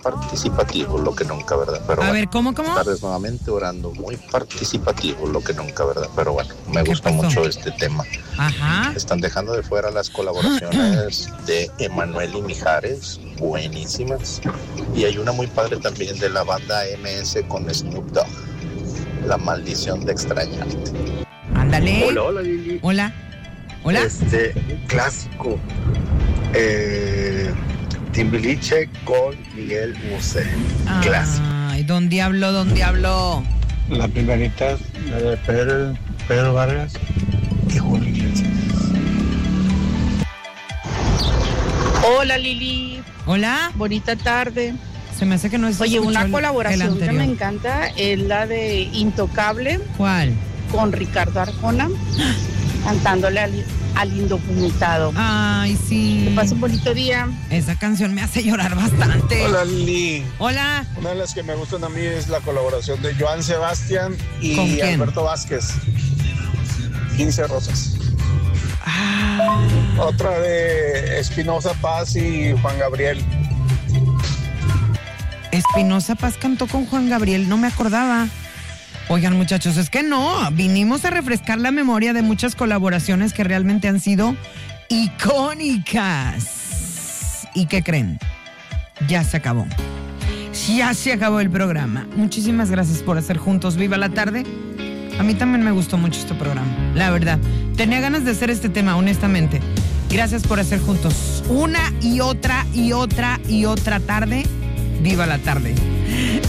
participativo, lo que nunca, ¿verdad? Pero A bueno, ver, ¿cómo? tardes nuevamente orando, muy participativo, lo que nunca, ¿verdad? Pero bueno, me ¿Qué gusta pasó? mucho este tema. Ajá. Están dejando de fuera las colaboraciones de Emanuel y Mijares, buenísimas. Y hay una muy padre también de la banda MS con Snoop Dogg, La maldición de extrañarte. Ándale. Hola Lili. Hola. Clásico. Timbiriche con Miguel Bosé. Clásico. Ay, don Diablo. La primerita, la de Pedro Vargas y Julio Iglesias. Hola Lili, Hola. bonita tarde. Se me hace que no es. Oye, una el colaboración que anterior. me encanta es la de Intocable ¿Cuál? con Ricardo Arjona, cantándole al indocumentado. Ay, sí. Que pase un bonito día. Esa canción me hace llorar bastante. Hola Lili. Hola. Una de las que me gustan a mí es la colaboración de Joan Sebastián ¿Con y quién? Alberto Vázquez. 15 rosas. Ah, Otra de Espinosa Paz y Juan Gabriel. Espinosa Paz cantó con Juan Gabriel, no me acordaba. Oigan, muchachos, es que no, vinimos a refrescar la memoria de muchas colaboraciones que realmente han sido icónicas. ¿Y qué creen? Ya se acabó. Ya se acabó el programa. Muchísimas gracias por hacer juntos Viva la Tarde. A mí también me gustó mucho este programa, la verdad. Tenía ganas de hacer este tema, honestamente. Gracias por hacer juntos una y otra tarde. Viva la Tarde.